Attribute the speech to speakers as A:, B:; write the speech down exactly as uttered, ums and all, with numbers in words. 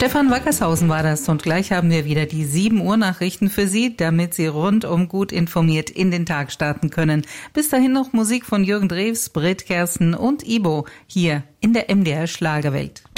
A: Stefan Wackershausen war das und gleich haben wir wieder die sieben Uhr Nachrichten für Sie, damit Sie rundum gut informiert in den Tag starten können. Bis dahin noch Musik von Jürgen Drews, Britt Kersten und Ibo hier in der M D R Schlagerwelt.